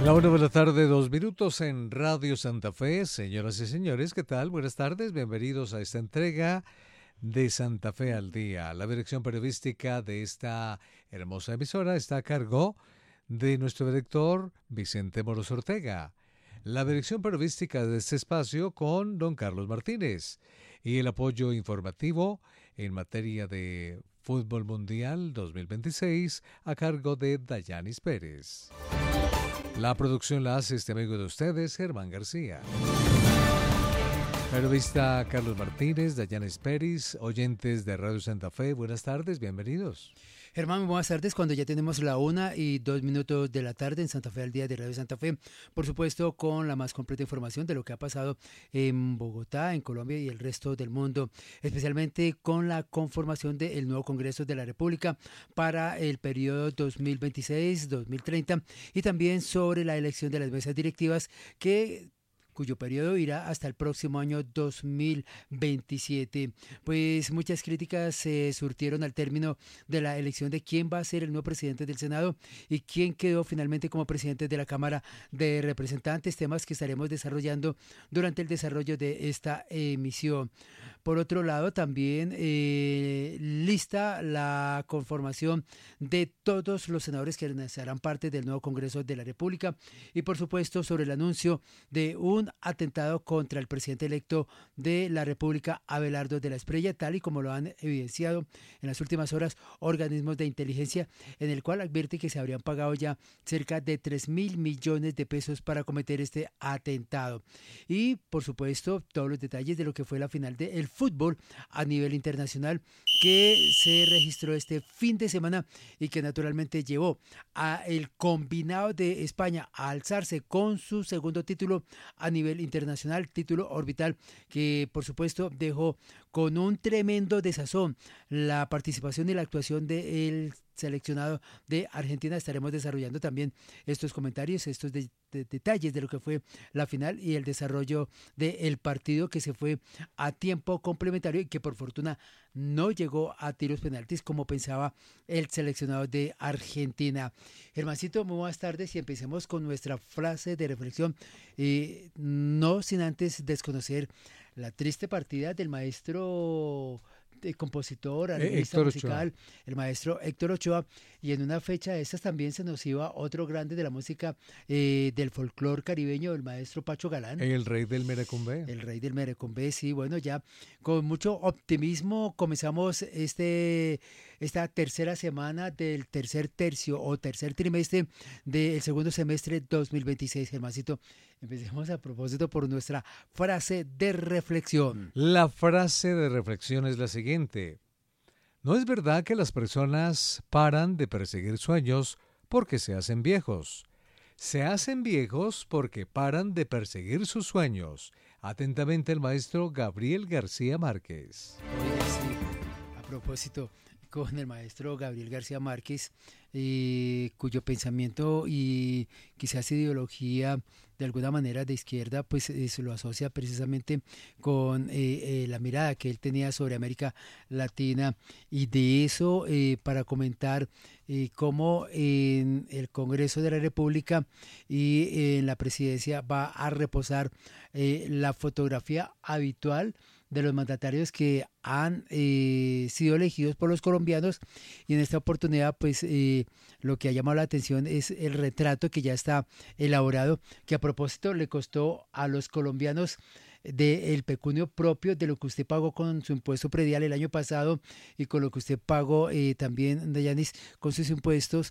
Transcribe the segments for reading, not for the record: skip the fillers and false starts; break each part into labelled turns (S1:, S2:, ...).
S1: La 1 de la tarde, 2 minutos en Radio Santa Fe. Señoras y señores, ¿qué tal? Buenas tardes, bienvenidos a esta entrega de Santa Fe al Día. La dirección periodística de esta hermosa emisora está a cargo de nuestro director Vicente Moros Ortega. La dirección periodística de este espacio con don Carlos Martínez y el apoyo informativo en materia de Fútbol Mundial 2026 a cargo de Dayanis Pérez. La producción la hace este amigo de ustedes, Germán García. Periodista Carlos Martínez, Dayanis Pérez, oyentes de Radio Santa Fe, buenas tardes, bienvenidos.
S2: Germán, buenas tardes, cuando ya tenemos la 1:02 de la tarde en Santa Fe al Día de Radio Santa Fe, por supuesto con la más completa información de lo que ha pasado en Bogotá, en Colombia y el resto del mundo, especialmente con la conformación del nuevo Congreso de la República para el periodo 2026-2030 y también sobre la elección de las mesas directivas cuyo periodo irá hasta el próximo año 2027. Pues muchas críticas se surtieron al término de la elección de quién va a ser el nuevo presidente del Senado y quién quedó finalmente como presidente de la Cámara de Representantes, temas que estaremos desarrollando durante el desarrollo de esta emisión. Por otro lado, también lista la conformación de todos los senadores que serán parte del nuevo Congreso de la República y por supuesto sobre el anuncio de un atentado contra el presidente electo de la República, Abelardo de la Espriella, tal y como lo han evidenciado en las últimas horas organismos de inteligencia, en el cual advierte que se habrían pagado ya cerca de 3.000 millones de pesos para cometer este atentado. Y por supuesto todos los detalles de lo que fue la final del fútbol a nivel internacional que se registró este fin de semana y que naturalmente llevó a el combinado de España a alzarse con su segundo título a nivel internacional, título orbital, que por supuesto dejó con un tremendo desazón la participación y la actuación del seleccionado de Argentina. Estaremos desarrollando también estos comentarios, estos detalles de lo que fue la final y el desarrollo del partido que se fue a tiempo complementario y que por fortuna no llegó a tiros penaltis como pensaba el seleccionado de Argentina. Germancito, muy buenas tardes y empecemos con nuestra frase de reflexión, no sin antes desconocer la triste partida del maestro compositor, arreglista musical, el maestro Héctor Ochoa, y en una fecha de estas también se nos iba otro grande de la música del folclor caribeño, el maestro Pacho Galán.
S1: El rey del merecumbé.
S2: El rey del merecumbé, sí, bueno, ya con mucho optimismo comenzamos esta tercera semana del tercer tercio o tercer trimestre del segundo semestre 2026, Germancito. Empecemos a propósito por nuestra frase de reflexión.
S1: La frase de reflexión es la siguiente. No es verdad que las personas paran de perseguir sueños porque se hacen viejos. Se hacen viejos porque paran de perseguir sus sueños. Atentamente el maestro Gabriel García Márquez.
S2: Oye, sí, a propósito, con el maestro Gabriel García Márquez, cuyo pensamiento y quizás ideología de alguna manera de izquierda, pues se lo asocia precisamente con la mirada que él tenía sobre América Latina, y de eso para comentar cómo en el Congreso de la República y en la presidencia va a reposar la fotografía habitual de los mandatarios que han sido elegidos por los colombianos, y en esta oportunidad pues lo que ha llamado la atención es el retrato que ya está elaborado, que a propósito le costó a los colombianos del pecunio propio, de lo que usted pagó con su impuesto predial el año pasado y con lo que usted pagó también, Dayanis, con sus impuestos,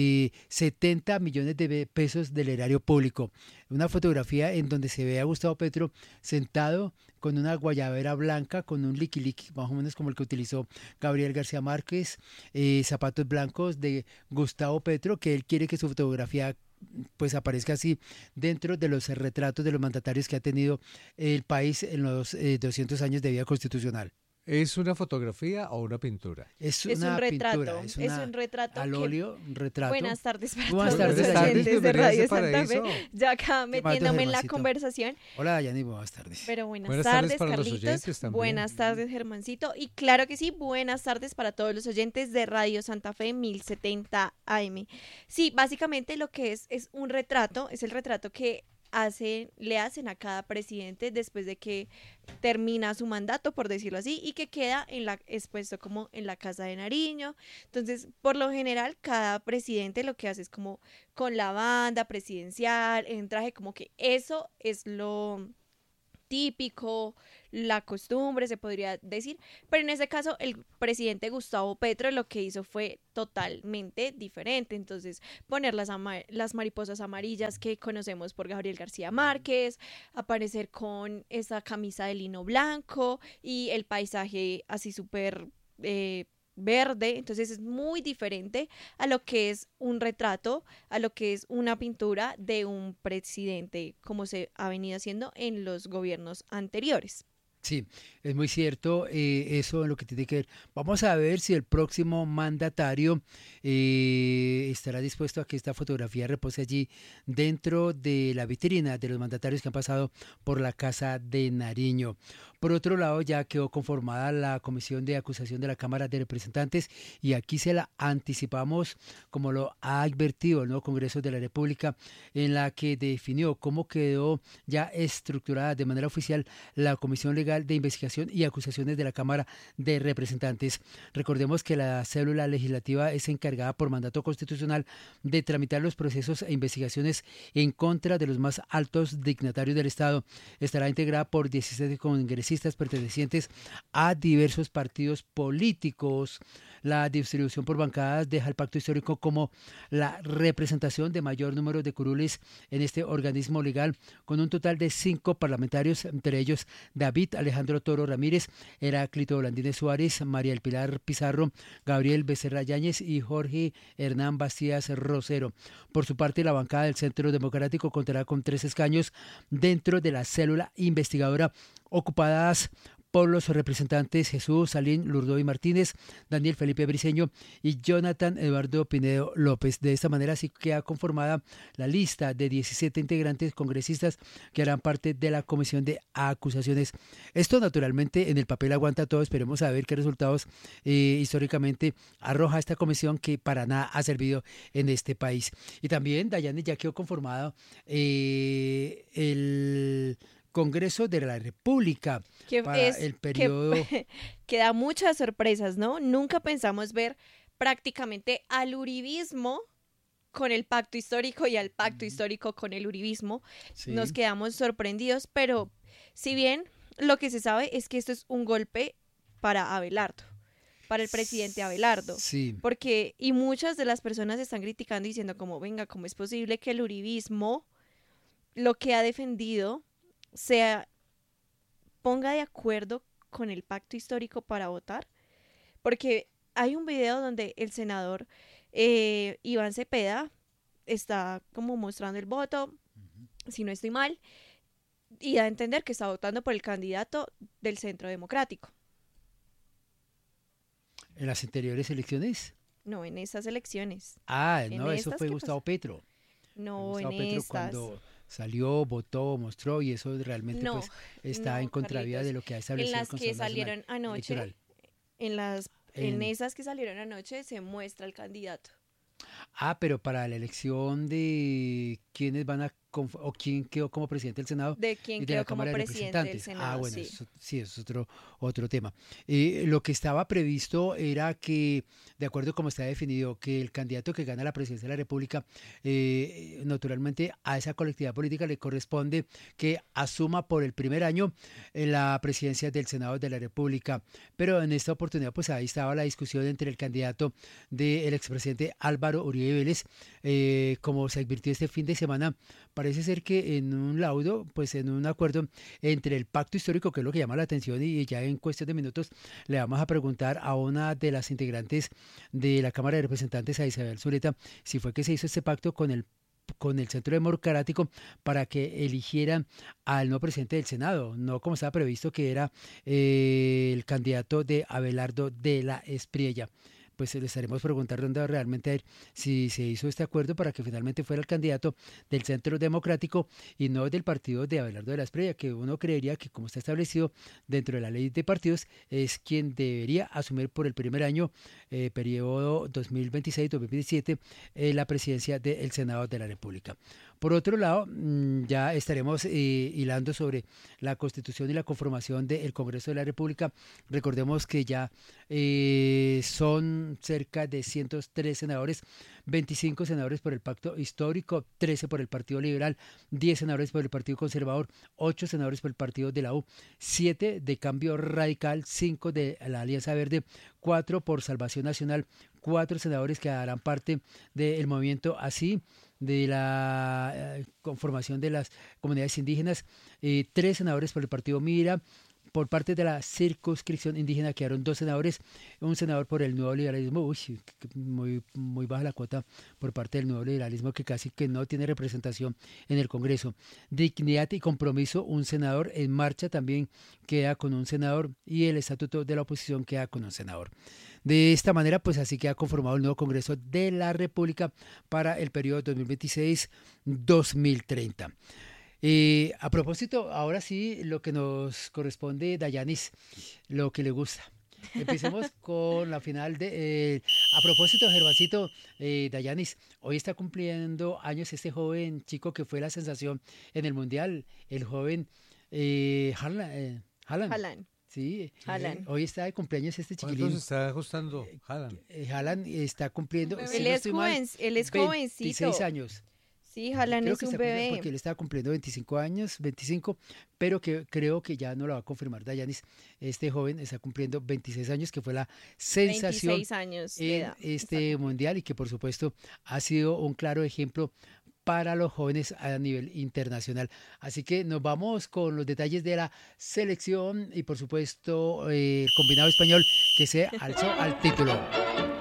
S2: 70 millones de pesos del erario público. Una fotografía en donde se ve a Gustavo Petro sentado con una guayabera blanca, con un liqui más o menos como el que utilizó Gabriel García Márquez, zapatos blancos de Gustavo Petro, que él quiere que su fotografía pues aparezca así dentro de los retratos de los mandatarios que ha tenido el país en los 200 años de vida constitucional.
S1: ¿Es una fotografía o una pintura?
S2: Es
S3: Es
S2: una
S3: un retrato,
S2: pintura,
S3: es un retrato
S2: al
S3: que...
S2: óleo, un retrato.
S3: Buenas tardes para
S2: Buenas
S3: todos
S2: tardes,
S3: los
S2: Dayani.
S3: oyentes de
S1: bienvenida a
S3: Radio
S1: ese
S3: Santa Fe.
S1: paraíso.
S3: Ya acá
S2: ¿Qué más, don
S3: metiéndome en la
S2: Germancito?
S3: conversación.
S2: Hola, Dayani, buenas tardes.
S3: Pero buenas
S1: Buenas tardes
S3: tardes,
S1: para los
S3: Carlitos.
S1: oyentes también.
S3: Buenas tardes, Germancito. Y claro que sí, buenas tardes para todos los oyentes de Radio Santa Fe 1070 AM. Sí, básicamente lo que es un retrato, es el retrato que le hacen a cada presidente después de que termina su mandato, por decirlo así, y que queda expuesto como en la Casa de Nariño. Entonces, por lo general, cada presidente lo que hace es como con la banda presidencial, en traje, como que eso es lo típico, la costumbre, se podría decir, pero en este caso el presidente Gustavo Petro lo que hizo fue totalmente diferente. Entonces, poner las mariposas amarillas que conocemos por Gabriel García Márquez, aparecer con esa camisa de lino blanco y el paisaje así súper verde. Entonces es muy diferente a lo que es un retrato, a lo que es una pintura de un presidente, como se ha venido haciendo en los gobiernos anteriores.
S2: Sí, es muy cierto, eso es lo que tiene que ver. Vamos a ver si el próximo mandatario estará dispuesto a que esta fotografía repose allí dentro de la vitrina de los mandatarios que han pasado por la Casa de Nariño. Por otro lado, ya quedó conformada la Comisión de Acusación de la Cámara de Representantes y aquí se la anticipamos, como lo ha advertido el nuevo Congreso de la República, en la que definió cómo quedó ya estructurada de manera oficial la Comisión Legal de Investigación y Acusaciones de la Cámara de Representantes. Recordemos que la célula legislativa es encargada por mandato constitucional de tramitar los procesos e investigaciones en contra de los más altos dignatarios del Estado. Estará integrada por 17 congresistas pertenecientes a diversos partidos políticos. La distribución por bancadas deja el pacto histórico como la representación de mayor número de curules en este organismo legal, con un total de 5 parlamentarios, entre ellos David Alejandro Toro Ramírez, Heráclito Blandines Suárez, María El Pilar Pizarro, Gabriel Becerra Yáñez y Jorge Hernán Bastías Rosero. Por su parte, la bancada del Centro Democrático contará con 3 escaños dentro de la célula investigadora, ocupadas por los representantes Jesús Salín Lurdoy Martínez, Daniel Felipe Briceño y Jonathan Eduardo Pinedo López. De esta manera sí queda conformada la lista de 17 integrantes congresistas que harán parte de la Comisión de Acusaciones. Esto naturalmente en el papel aguanta todo. Esperemos a ver qué resultados históricamente arroja esta comisión que para nada ha servido en este país. Y también, Dayani, ya quedó conformado el Congreso de la República para el periodo...
S3: Que da muchas sorpresas, ¿no? Nunca pensamos ver prácticamente al uribismo con el pacto histórico y al pacto histórico con el uribismo.
S2: Sí.
S3: Nos quedamos sorprendidos, pero si bien lo que se sabe es que esto es un golpe para Abelardo, para el presidente Abelardo.
S2: Sí.
S3: Porque, y muchas de las personas están criticando diciendo como, venga, ¿cómo es posible que el uribismo, lo que ha defendido, ponga de acuerdo con el pacto histórico para votar? Porque hay un video donde el senador Iván Cepeda está como mostrando el voto, si no estoy mal, y da a entender que está votando por el candidato del Centro Democrático.
S2: ¿En las anteriores elecciones?
S3: No, en esas elecciones.
S2: Ah,
S3: En
S2: no, eso
S3: estas
S2: fue
S3: que
S2: Gustavo Petro.
S3: No,
S2: Gustavo
S3: en
S2: Petro
S3: estas.
S2: cuando salió, votó, mostró y eso realmente
S3: No,
S2: pues está
S3: no,
S2: en contravía
S3: Carlitos.
S2: de lo que ha
S3: En
S2: establecido el
S3: las
S2: Consejo
S3: que
S2: Nacional
S3: salieron anoche,
S2: Electoral.
S3: en esas que salieron anoche se muestra el candidato.
S2: Ah, pero para la elección de quiénes van a o quién quedó como presidente del Senado
S3: De quien
S2: y de la
S3: quedó como
S2: Cámara de
S3: presidente del
S2: Representantes.
S3: Senado,
S2: Bueno,
S3: sí.
S2: eso, sí, eso es otro tema. Lo que estaba previsto era que, de acuerdo como está definido, que el candidato que gana la presidencia de la República, naturalmente a esa colectividad política le corresponde que asuma por el primer año la presidencia del Senado de la República. Pero en esta oportunidad, pues ahí estaba la discusión entre el candidato del expresidente Álvaro Uribe Vélez, como se advirtió este fin de semana. Parece ser que en un laudo, pues en un acuerdo entre el pacto histórico, que es lo que llama la atención, y ya en cuestión de minutos le vamos a preguntar a una de las integrantes de la Cámara de Representantes, a Isabel Zuleta, si fue que se hizo este pacto con el con el Centro Democrático para que eligieran al nuevo presidente del Senado, no como estaba previsto que era el candidato de Abelardo de la Espriella. Pues le estaremos preguntando realmente a él si se hizo este acuerdo para que finalmente fuera el candidato del Centro Democrático y no del partido de Abelardo de la Espriella, que uno creería que como está establecido dentro de la ley de partidos, es quien debería asumir por el primer año, periodo 2026-2027, la presidencia del Senado de la República. Por otro lado, ya estaremos hilando sobre la constitución y la conformación del Congreso de la República. Recordemos que ya son cerca de 103 senadores, 25 senadores por el Pacto Histórico, 13 por el Partido Liberal, 10 senadores por el Partido Conservador, 8 senadores por el Partido de la U, 7 de Cambio Radical, 5 de la Alianza Verde, 4 por Salvación Nacional, 4 senadores que harán parte del movimiento así, de la conformación de las comunidades indígenas, 3 senadores por el partido Mira. Por parte de la circunscripción indígena quedaron 2 senadores, un senador por el nuevo liberalismo, muy baja la cuota por parte del nuevo liberalismo que casi que no tiene representación en el Congreso. Dignidad y Compromiso, un senador. En Marcha también queda con un senador y el Estatuto de la Oposición queda con un senador. De esta manera, pues así queda conformado el nuevo Congreso de la República para el periodo 2026-2030. A propósito, ahora sí, lo que nos corresponde, Dayanis, lo que le gusta. Empecemos con la final de... a propósito, Gervancito, Dayanis, hoy está cumpliendo años este joven chico que fue la sensación en el Mundial, el joven Haaland. Sí, hoy está de cumpleaños este chiquilín.
S1: ¿Cuántos está ajustando Haaland?
S2: Haaland está cumpliendo,
S3: él es jovencito.
S2: 26 años.
S3: Sí, Haaland
S2: creo
S3: es
S2: que
S3: un
S2: está
S3: bebé.
S2: porque él estaba cumpliendo 25 años, 25, pero que creo que ya no lo va a confirmar Dayanis. Este joven está cumpliendo 26 años, que fue la sensación
S3: 26 años
S2: en este mundial y que por supuesto ha sido un claro ejemplo para los jóvenes a nivel internacional. Así que nos vamos con los detalles de la selección y por supuesto el combinado español que se alzó al título.